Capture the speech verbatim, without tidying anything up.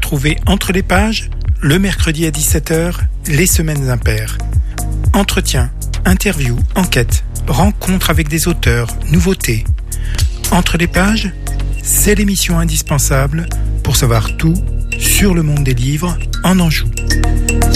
retrouver Entre les pages, le mercredi à dix-sept heures, les semaines impaires. Entretien, interview, enquête, rencontre avec des auteurs, nouveautés. Entre les pages, c'est l'émission indispensable pour savoir tout sur le monde des livres en Anjou.